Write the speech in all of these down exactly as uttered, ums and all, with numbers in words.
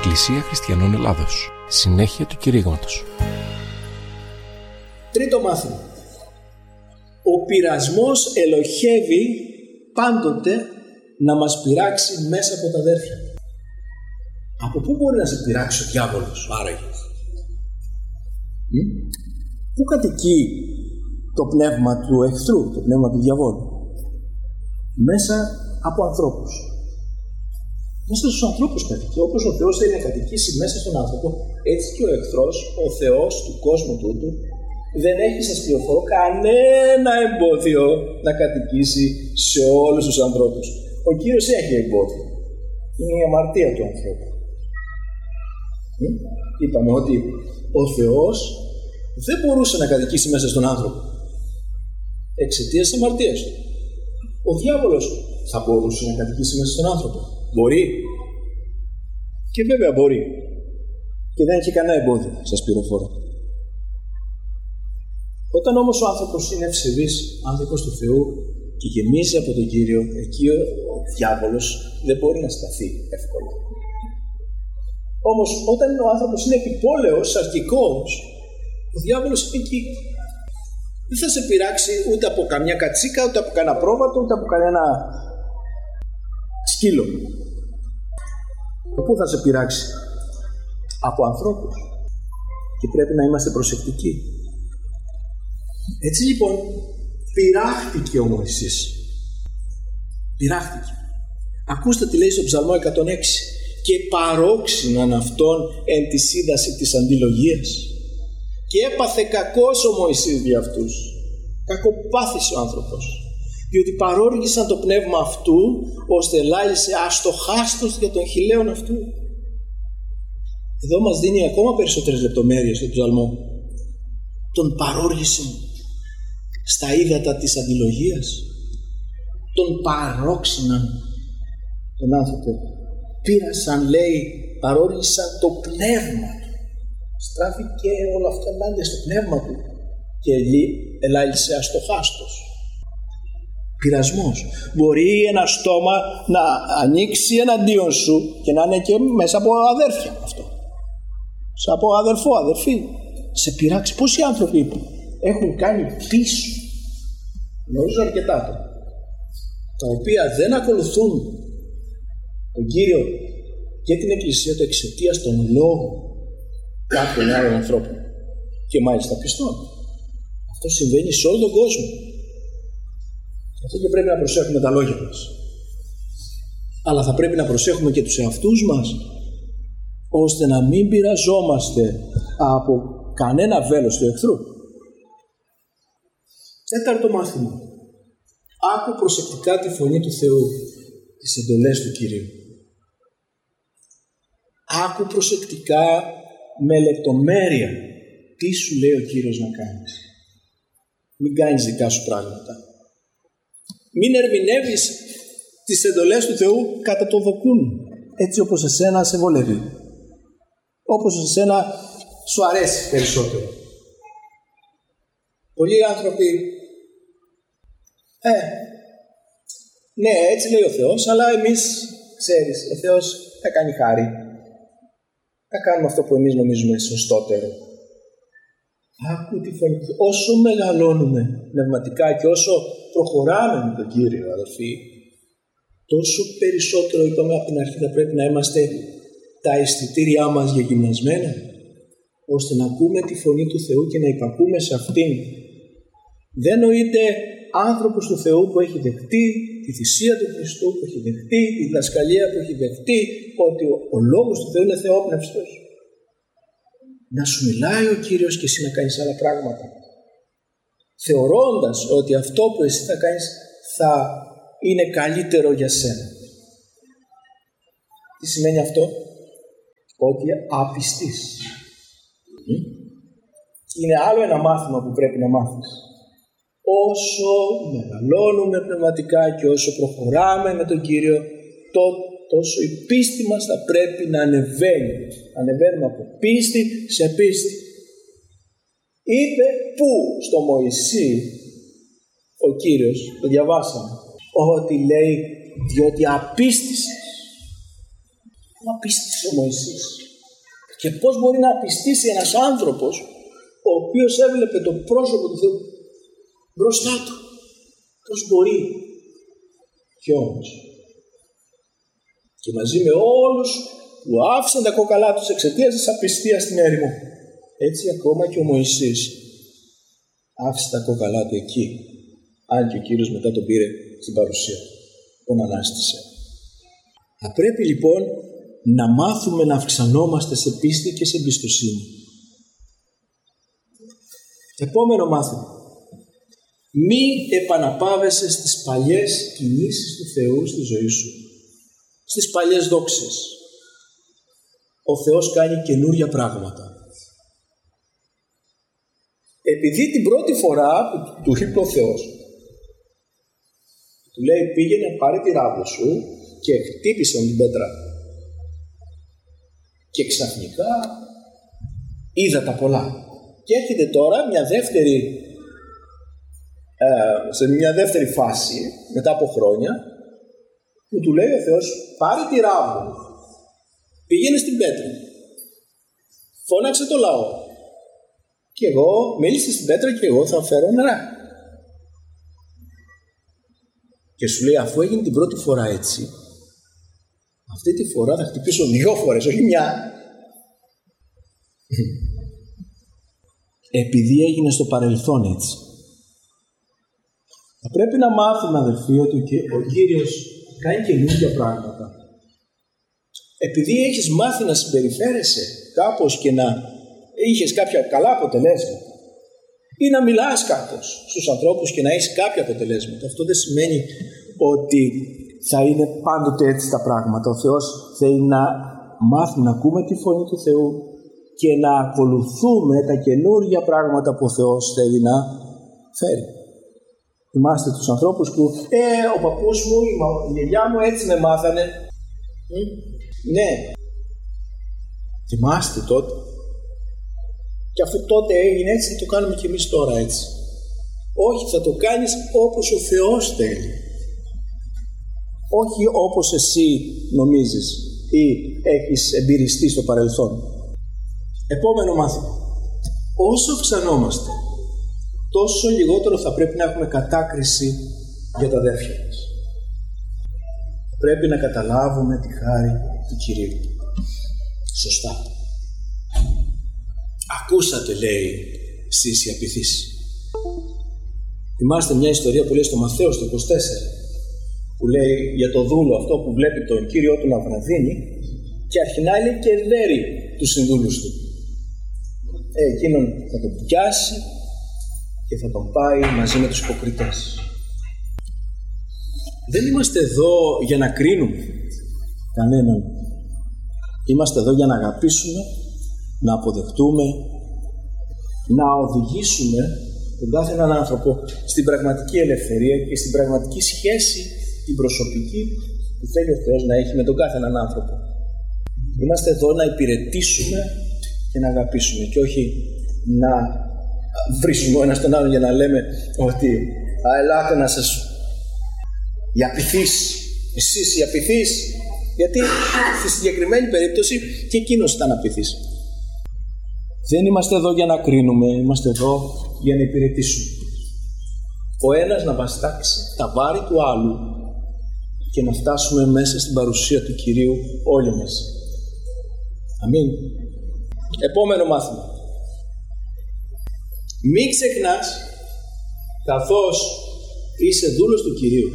Εκκλησία Χριστιανών Ελλάδος. Συνέχεια του κηρύγματος. Τρίτο μάθημα. Ο πειρασμός ελοχεύει πάντοτε να μας πειράξει μέσα από τα αδέρφια. Από πού μπορεί να σε πειράξει ο διάβολος άραγε? Πού κατοικεί το πνεύμα του εχθρού, το πνεύμα του διαβόλου? Μέσα από ανθρώπους. Μέσα στους ανθρώπους κατοικεί. Όπως ο Θεός θέλει να κατοικήσει μέσα στον άνθρωπο, έτσι και ο εχθρός, ο Θεός του κόσμου τούτου, δεν έχει, σας πληροφορώ, κανένα εμπόδιο να κατοικήσει σε όλους τους ανθρώπους. Ο Κύριος έχει εμπόδιο. Είναι η αμαρτία του ανθρώπου. Είπαμε ότι ο Θεός δεν μπορούσε να κατοικήσει μέσα στον άνθρωπο εξαιτίας της αμαρτίας του. Ο διάβολος θα μπορούσε να κατοικήσει μέσα στον άνθρωπο? Μπορεί. Και βέβαια μπορεί. Και δεν έχει κανένα εμπόδιο, σας πληροφορώ. Όταν όμως ο άνθρωπος είναι ευσεβής, άνθρωπος του Θεού και γεμίζει από τον Κύριο, εκεί ο, ο διάβολος δεν μπορεί να σταθεί εύκολα. Όμως όταν ο άνθρωπος είναι επιπόλαιος, αρχικός, ο διάβολος είναι εκεί. Δεν θα σε πειράξει ούτε από καμιά κατσίκα, ούτε από κανένα πρόβατο, ούτε από κανένα σκύλο. Πού θα σε πειράξει? Από ανθρώπους. Και πρέπει να είμαστε προσεκτικοί. Έτσι λοιπόν πειράχτηκε ο Μωυσής. Πειράχτηκε. Ακούστε τι λέει στο Ψαλμό εκατόν έξι. Και παρόξυναν αυτόν εν τη σύνταση της αντιλογίας. Και έπαθε κακός ο Μωυσής δι' αυτούς. Κακοπάθησε ο άνθρωπος. Διότι παρόργησαν το πνεύμα αυτού, ώστε λάλησε αστοχάστος για τον χιλέον αυτού. Εδώ μας δίνει ακόμα περισσότερες λεπτομέρειες στο Ψαλμό. Τον παρόργησαν στα ύδατα της αντιλογίας. Τον παρόξυναν τον άνθρωπο. Πήρασαν, λέει, παρόργησαν το πνεύμα του. Στράφηκε όλο αυτό ενάντια στο πνεύμα του και ελάλησε αστοχάστος. Πειρασμός. Μπορεί ένα στόμα να ανοίξει εναντίον σου και να είναι και μέσα από αδέρφια αυτό. Σε από αδερφό, αδερφή. Σε πειράξει. Πόσοι άνθρωποι έχουν κάνει πίσω, γνωρίζω αρκετά το, τα οποία δεν ακολουθούν τον Κύριο και την Εκκλησία του εξαιτίας των λόγων κάποιων άλλων ανθρώπων και μάλιστα πιστών. Αυτό συμβαίνει σε όλο τον κόσμο. Αυτό και πρέπει να προσέχουμε τα λόγια μας. Αλλά θα πρέπει να προσέχουμε και τους εαυτούς μας, ώστε να μην πειραζόμαστε από κανένα βέλος του εχθρού. Τέταρτο μάθημα. Άκου προσεκτικά τη φωνή του Θεού, τις εντολές του Κυρίου. Άκου προσεκτικά με λεπτομέρεια τι σου λέει ο Κύριος να κάνεις. Μην κάνεις δικά σου πράγματα. Μην ερμηνεύεις τις εντολές του Θεού κατά το δοκούν, έτσι όπως εσένα σε βολεύει, όπως εσένα σου αρέσει περισσότερο. Πολλοί άνθρωποι ε, ναι, έτσι λέει ο Θεός, αλλά εμείς, ξέρεις, ο Θεός θα κάνει χάρη. Θα κάνουμε αυτό που εμείς νομίζουμε σωστότερο. Άκου τη φωνή. Όσο μεγαλώνουμε πνευματικά και όσο προχωράμε με τον Κύριο, αδελφοί, τόσο περισσότερο, είπαμε από την αρχή, θα πρέπει να είμαστε τα αισθητήριά μας γεγυμνασμένα, ώστε να ακούμε τη φωνή του Θεού και να υπακούμε σε αυτήν. Δεν νοείται άνθρωπος του Θεού που έχει δεχτεί τη θυσία του Χριστού, που έχει δεχτεί τη διδασκαλία, που έχει δεχτεί ότι ο, ο λόγος του Θεού είναι θεόπνευστος. Να σου μιλάει ο Κύριος και εσύ να κάνεις άλλα πράγματα, θεωρώντας ότι αυτό που εσύ θα κάνεις θα είναι καλύτερο για σένα. Τι σημαίνει αυτό? Ότι απιστείς. Είναι άλλο ένα μάθημα που πρέπει να μάθεις. Όσο μεγαλώνουμε πνευματικά και όσο προχωράμε με τον Κύριο, τόσο η πίστη μας θα πρέπει να ανεβαίνει. Ανεβαίνουμε από πίστη σε πίστη. Είπε πού στο Μωυσή ο Κύριος, το διαβάσαμε, ότι λέει διότι απίστησες. Πού απίστησε ο Μωυσής? Και πώς μπορεί να απιστήσει ένας άνθρωπος ο οποίος έβλεπε το πρόσωπο του Θεού μπροστά του? Πώς μπορεί? Κι όμως, και μαζί με όλους που άφησαν τα κόκαλά τους εξαιτίας της απιστίας στην έρημο, έτσι ακόμα και ο Μωυσής άφησε τα κόκαλά του εκεί, αν και ο Κύριος μετά τον πήρε στην παρουσία, τον ανάστησε. Θα πρέπει λοιπόν να μάθουμε να αυξανόμαστε σε πίστη και σε εμπιστοσύνη. Επόμενο μάθημα. Μη επαναπάβεσαι στις παλιές κινήσεις του Θεού στη ζωή σου. Στις παλιές δόξες. Ο Θεός κάνει καινούρια πράγματα. Επειδή την πρώτη φορά που του είπε ο Θεός, του λέει πήγαινε πάρε τη ράβδο σου και χτύπησε την πέτρα. Και ξαφνικά είδα τα πολλά. Και έρχεται τώρα μια δεύτερη, ε, σε μια δεύτερη φάση, μετά από χρόνια, που του λέει ο Θεός πάρε τη ράβδο, πήγαινε στην πέτρα, φώναξε το λαό και εγώ μίλησε στην πέτρα και εγώ θα φέρω νερά. Και σου λέει αφού έγινε την πρώτη φορά έτσι, αυτή τη φορά θα χτυπήσω δυο φορές, όχι μια. Επειδή έγινε στο παρελθόν έτσι. Θα πρέπει να μάθουμε αδελφοί ότι ο Κύριος κάνει καινούργια πράγματα. Επειδή έχεις μάθει να συμπεριφέρεσαι κάπως και να είχες κάποια καλά αποτελέσματα ή να μιλάς κάπως στους ανθρώπους και να έχεις κάποια αποτελέσματα, αυτό δεν σημαίνει ότι θα είναι πάντοτε έτσι τα πράγματα. Ο Θεός θέλει να μάθουμε να ακούμε τη φωνή του Θεού και να ακολουθούμε τα καινούργια πράγματα που ο Θεός θέλει να φέρει. Θυμάστε τους ανθρώπους που «Ε, ο παππούς μου, η, μα, η γιαγιά μου έτσι με μάθανε». Ε, ναι. Θυμάστε τότε. Και αφού τότε έγινε έτσι, θα το κάνουμε και εμείς τώρα έτσι. Όχι, θα το κάνεις όπως ο Θεός θέλει. Όχι όπως εσύ νομίζεις ή έχεις εμπειριστεί στο παρελθόν. Επόμενο μάθημα. Όσο αυξανόμαστε, τόσο λιγότερο θα πρέπει να έχουμε κατάκριση για τα αδέρφια μας. Πρέπει να καταλάβουμε τη χάρη του Κυρίου. Σωστά. Ακούσατε, λέει, εσείς οι απειθείς. Θυμάστε μια ιστορία που λέει στο Μαθαίο στο είκοσι τέσσερα, που λέει για το δούλο αυτό που βλέπει τον Κύριό του να βραδύνει και αρχινά λέει και δέρει τους συνδούλους του. Ε, εκείνον θα τον πιάσει και θα τον πάει μαζί με τους υποκριτές. Δεν είμαστε εδώ για να κρίνουμε κανέναν. Είμαστε εδώ για να αγαπήσουμε, να αποδεχτούμε, να οδηγήσουμε τον κάθε έναν άνθρωπο στην πραγματική ελευθερία και στην πραγματική σχέση την προσωπική που θέλει ο Θεός να έχει με τον κάθε έναν άνθρωπο. Είμαστε εδώ να υπηρετήσουμε και να αγαπήσουμε και όχι να βρίσουμε ο ένας τον άλλον για να λέμε ότι «Α, ελάτε να σας οι απειθείς, εσείς οι απειθείς», γιατί στη συγκεκριμένη περίπτωση και εκείνος ήταν απειθής. Δεν είμαστε εδώ για να κρίνουμε, είμαστε εδώ για να υπηρετήσουμε. Ο ένας να βαστάξει τα βάρη του άλλου και να φτάσουμε μέσα στην παρουσία του Κυρίου όλοι μας. Αμήν. Επόμενο μάθημα. Μην ξεχνάς, καθώς είσαι δούλος του Κυρίου,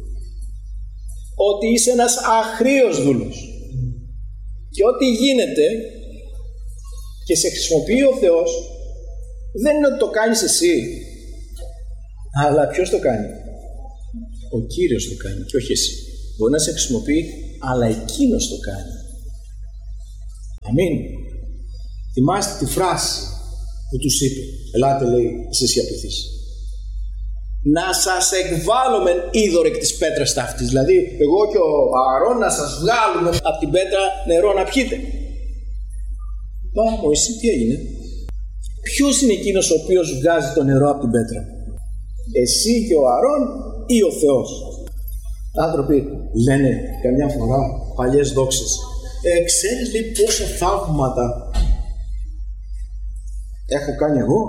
ότι είσαι ένας αχρήος δούλος. Και ό,τι γίνεται και σε χρησιμοποιεί ο Θεός, δεν είναι ότι το κάνεις εσύ, αλλά ποιος το κάνει? Ο Κύριος το κάνει και όχι εσύ. Μπορεί να σε χρησιμοποιεί, αλλά εκείνος το κάνει. Αμήν. Θυμάστε τη φράση που τους είπε. Ελάτε, λέει, εσείς οι απειθείς. Να σας εκβάλλουμε είδωρ εκ της πέτρας ταύτης. Δηλαδή, εγώ και ο Ααρών να σας βγάλουμε από την πέτρα νερό να πιείτε. Μα, Μωυσή, τι έγινε? Ποιος είναι εκείνος ο οποίος βγάζει το νερό από την πέτρα? Εσύ και ο Ααρών ή ο Θεός? Άνθρωποι λένε καμιά φορά παλιές δόξες. ε, ξέρεις, λέει, πόσα θαύματα έχω κάνει εγώ,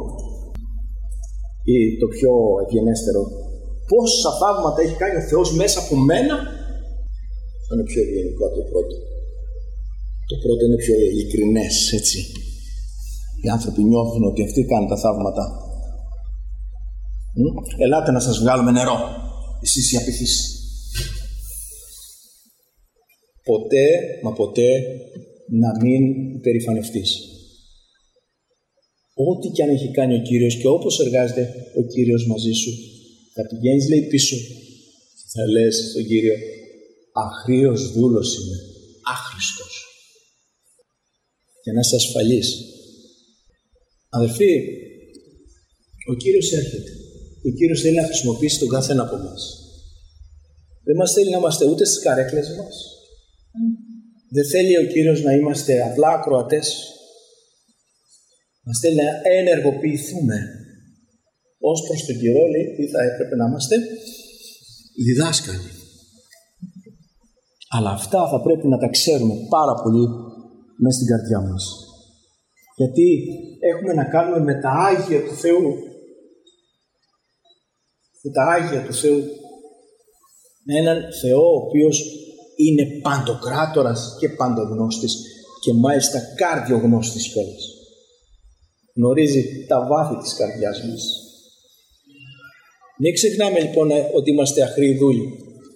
ή το πιο ευγενέστερο, πόσα θαύματα έχει κάνει ο Θεός μέσα από μένα. Αυτό είναι πιο ευγενικό από το πρώτο. Το πρώτο είναι πιο ειλικρινές, έτσι. Οι άνθρωποι νιώθουν ότι αυτοί κάνουν τα θαύματα. Μ? Ελάτε να σας βγάλουμε νερό, εσείς οι απειθείς. Ποτέ, μα ποτέ, να μην υπερηφανευτείς. Ό,τι και αν έχει κάνει ο Κύριος και όπως εργάζεται ο Κύριος μαζί σου, θα πηγαίνεις, λέει, πίσω και θα λες στον Κύριο, αχρήος δούλος είμαι, άχρηστος. Για να είσαι ασφαλής. Αδελφοί, ο Κύριος έρχεται. Ο Κύριος θέλει να χρησιμοποιήσει τον κάθε ένα από εμάς. Δεν μας θέλει να είμαστε ούτε στις καρέκλες μας. Δεν θέλει ο Κύριος να είμαστε απλά ακροατές. Μας θέλει να ενεργοποιηθούμε. Ως προς τον καιρό, λέει, τι θα έπρεπε να είμαστε? Διδάσκαλοι. Αλλά αυτά θα πρέπει να τα ξέρουμε πάρα πολύ μέσα στην καρδιά μας. Γιατί έχουμε να κάνουμε με τα Άγια του Θεού. Με τα Άγια του Θεού. Με έναν Θεό ο οποίος είναι παντοκράτορας και παντογνώστης και μάλιστα καρδιογνώστης κιόλας. Γνωρίζει τα βάθη της καρδιάς μας. Μην ξεχνάμε λοιπόν ότι είμαστε αχροί δούλοι.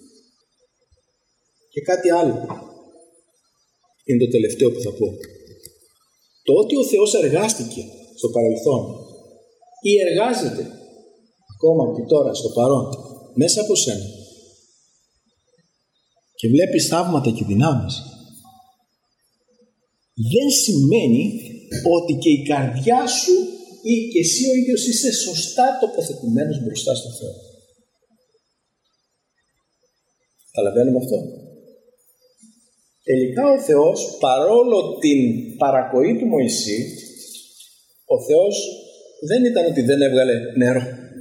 Και κάτι άλλο είναι το τελευταίο που θα πω. Το ότι ο Θεός εργάστηκε στο παρελθόν ή εργάζεται ακόμα και τώρα στο παρόν μέσα από σένα και βλέπεις θαύματα και δυνάμεις, δεν σημαίνει ότι και η καρδιά σου ή και εσύ ο ίδιος είσαι σωστά τοποθετημένος μπροστά στον Θεό. Καταλαβαίνουμε αυτό? Τελικά ο Θεός, παρόλο την παρακοή του Μωυσή, ο Θεός δεν ήταν ότι δεν έβγαλε νερό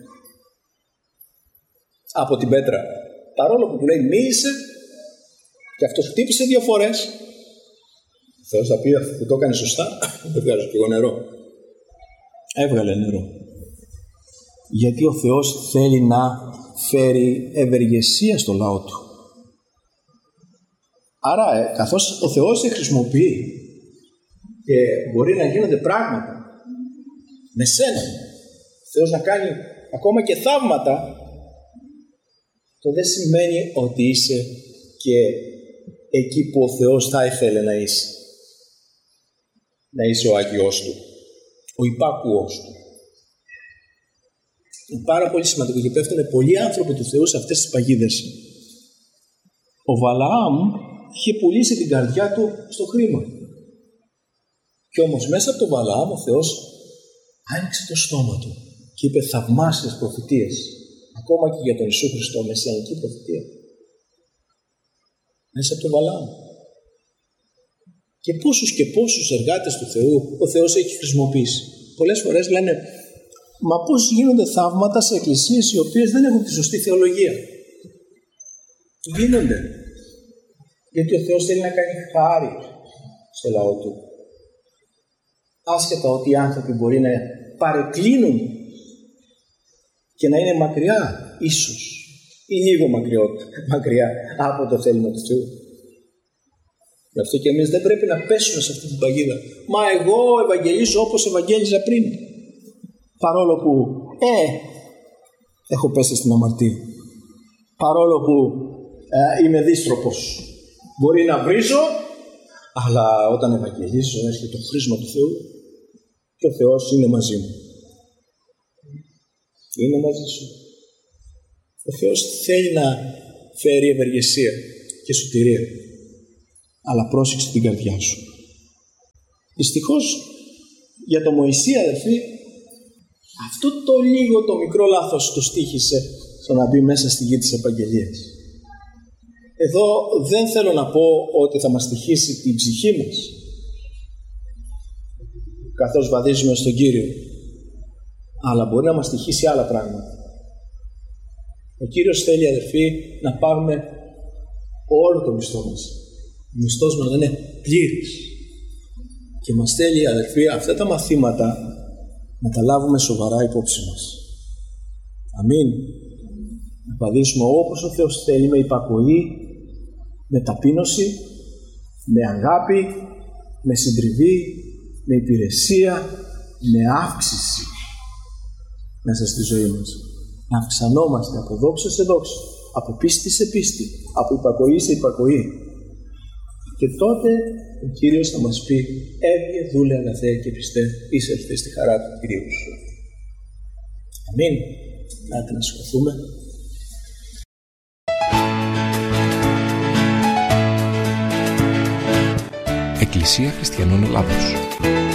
από την πέτρα. Παρόλο που του λέει μίλησε και αυτός χτύπησε δύο φορές, ο Θεός θα πει που το έκανε σωστά, δεν βγάζω και εγώ νερό. Έβγαλε νερό. Γιατί ο Θεός θέλει να φέρει ευεργεσία στο λαό του. Άρα, ε, καθώς ο Θεός σε χρησιμοποιεί και μπορεί να γίνονται πράγματα με σένα, ο Θεός να κάνει ακόμα και θαύματα, το δεν σημαίνει ότι είσαι και εκεί που ο Θεός θα ήθελε να είσαι. Να είσαι ο Άγιος Του, ο υπάκουος Του. Είναι πάρα πολύ σημαντικό και πέφτουν πολλοί άνθρωποι του Θεού σε αυτές τις παγίδες. Ο Βαλαάμ είχε πουλήσει την καρδιά του στο χρήμα. Και όμως μέσα από τον Βαλαάμ ο Θεός άνοιξε το στόμα του και είπε θαυμάσιες προφητείες. Ακόμα και για τον Ιησού Χριστό, μεσαιανική προφητεία. Μέσα από τον Βαλαάμ. Και πόσους και πόσους εργάτες του Θεού ο Θεός έχει χρησιμοποιήσει. Πολλές φορές λένε, μα πώς γίνονται θαύματα σε εκκλησίες οι οποίες δεν έχουν τη σωστή θεολογία? Γίνονται. Γιατί ο Θεός θέλει να κάνει χάρη στο λαό Του. Άσχετα ότι οι άνθρωποι μπορεί να παρεκκλίνουν και να είναι μακριά, ίσως, ή λίγο μακριά από το θέλημα του Θεού. Γι' αυτό και εμείς δεν πρέπει να πέσουμε σε αυτή την παγίδα. Μα εγώ ευαγγελίζω όπως ευαγγέλιζα πριν. Παρόλο που, ε, έχω πέσει στην αμαρτία. Παρόλο που ε, είμαι δύστροπος. Μπορεί να βρίζω, αλλά όταν ευαγγελίζω έρχεται το χρήσμα του Θεού και ο Θεός είναι μαζί μου. Είναι μαζί σου. Ο Θεός θέλει να φέρει ευεργεσία και σωτηρία. Αλλά πρόσεξε την καρδιά σου. Δυστυχώς για τον Μωυσή, αδελφοί, αυτό το λίγο το μικρό λάθος το στοίχησε στο να μπει μέσα στη γη της επαγγελίας. Εδώ δεν θέλω να πω ότι θα μας στοιχήσει την ψυχή μας καθώς βαδίζουμε στον Κύριο, αλλά μπορεί να μας στοιχήσει άλλα πράγματα. Ο Κύριος θέλει, αδελφοί, να πάρουμε όλο το μισθό μας, Ο μισθός μας να είναι πλήρης. Και μας θέλει, αδερφοί, αυτά τα μαθήματα να τα λάβουμε σοβαρά υπόψη μας. Αμήν. Να απαντήσουμε όπως ο Θεός θέλει, με υπακοή, με ταπείνωση, με αγάπη, με συντριβή, με υπηρεσία, με αύξηση μέσα στη ζωή μας. Να αυξανόμαστε από δόξα σε δόξα, από πίστη σε πίστη, από υπακοή σε υπακοή. Και τότε ο Κύριος θα μας πει: έβγε, δούλε αγαθέ και πιστέ, εισέλθε στη χαρά του Κυρίου σου. Αμήν. Άτε να σηκωθούμε. Εκκλησία Χριστιανών Ελλάδος.